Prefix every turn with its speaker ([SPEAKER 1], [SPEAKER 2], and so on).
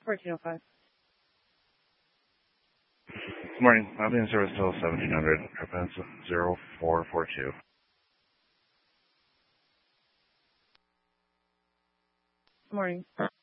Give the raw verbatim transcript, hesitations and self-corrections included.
[SPEAKER 1] fourteen oh five.
[SPEAKER 2] Good morning. I'll be in service till seventeen hundred. Reference zero four four two.
[SPEAKER 1] Good morning.